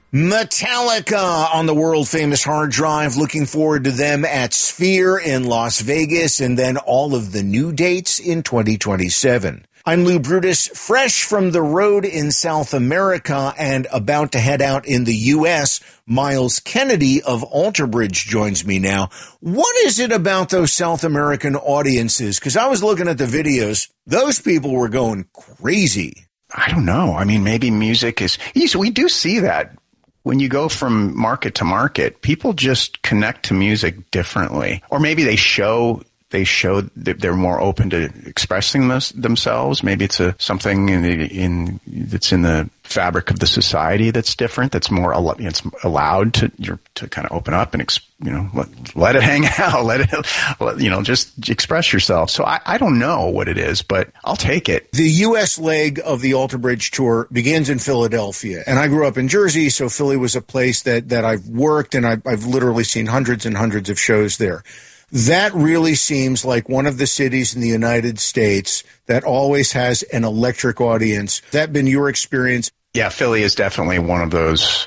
Metallica on the world-famous hard drive. Looking forward to them at Sphere in Las Vegas, and then all of the new dates in 2027. I'm Lou Brutus, fresh from the road in South America and about to head out in the U.S. Miles Kennedy of Alter Bridge joins me now. What is it about those South American audiences? Because I was looking at the videos. Those people were going crazy. I don't know. I mean, maybe music is... We do see that. When you go from market to market, people just connect to music differently. Or maybe they show that they're more open to expressing themselves. Maybe it's something that's in the fabric of the society that's different. That's more it's allowed to kind of open up and let it hang out. Just express yourself. So I don't know what it is, but I'll take it. The U.S. leg of the Alter Bridge tour begins in Philadelphia, and I grew up in Jersey, so Philly was a place that I've worked, and I've literally seen hundreds and hundreds of shows there. That really seems like one of the cities in the United States that always has an electric audience. That been your experience? Yeah, Philly is definitely one of those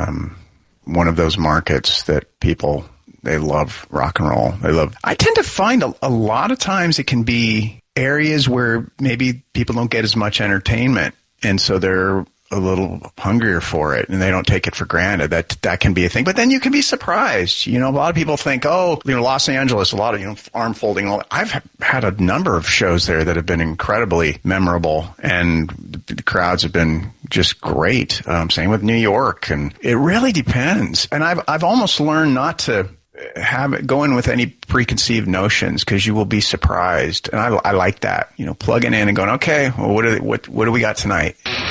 markets that people, they love rock and roll. I tend to find a lot of times it can be areas where maybe people don't get as much entertainment, and so they're a little hungrier for it, and they don't take it for granted. That can be a thing. But then you can be surprised. A lot of people think, Los Angeles, a lot of, arm folding. All that. I've had a number of shows there that have been incredibly memorable, and the crowds have been just great. Same with New York, and it really depends. And I've almost learned not to go in with any preconceived notions, because you will be surprised. And I like that, plugging in and going, okay, well, what do we got tonight?